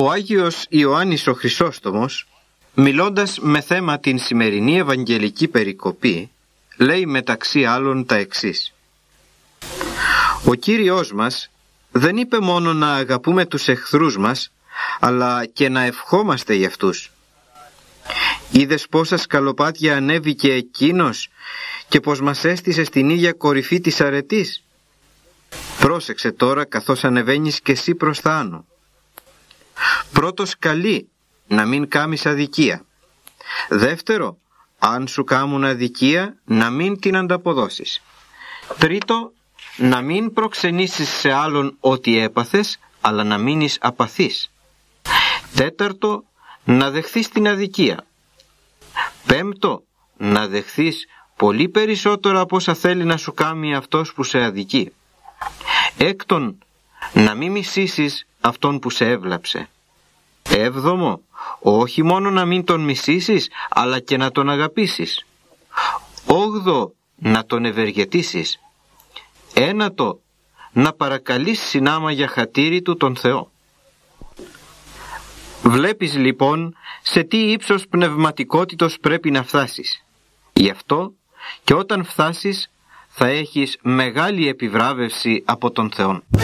Ο Άγιος Ιωάννης ο Χρυσόστομος, μιλώντας με θέμα την σημερινή Ευαγγελική περικοπή, λέει μεταξύ άλλων τα εξής. Ο Κύριος μας δεν είπε μόνο να αγαπούμε τους εχθρούς μας, αλλά και να ευχόμαστε για αυτούς. Είδες πόσα σκαλοπάτια ανέβηκε εκείνος και πως μας έστησε στην ίδια κορυφή της αρετής. Πρόσεξε τώρα καθώς ανεβαίνεις και εσύ προς τα άνω. Πρώτος, καλεί να μην κάμεις αδικία. Δεύτερο, αν σου κάμουν αδικία, να μην την ανταποδώσεις. Τρίτο, να μην προξενήσεις σε άλλον ό,τι έπαθες, αλλά να μείνεις απαθής. Τέταρτο, να δεχθείς την αδικία. Πέμπτο, να δεχθείς πολύ περισσότερο από όσα θέλει να σου κάμει αυτός που σε αδικεί. Έκτον, να μην μισήσεις αυτόν που σε έβλαψε. Έβδομο, όχι μόνο να μην τον μισήσεις, αλλά και να τον αγαπήσεις. Όγδο, να τον ευεργετήσεις. Ένατο, να παρακαλείς συνάμα για χατήρι του τον Θεό. Βλέπεις λοιπόν σε τι ύψος πνευματικότητος πρέπει να φτάσεις. Γι' αυτό και όταν φτάσεις θα έχεις μεγάλη επιβράβευση από τον Θεό.